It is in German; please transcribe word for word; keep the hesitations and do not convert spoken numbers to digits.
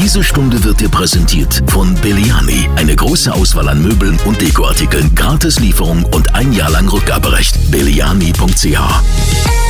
Diese Stunde wird dir präsentiert von Belliani. Eine große Auswahl an Möbeln und Dekoartikeln, Gratis-Lieferung und ein Jahr lang Rückgaberecht. Belliani punkt c h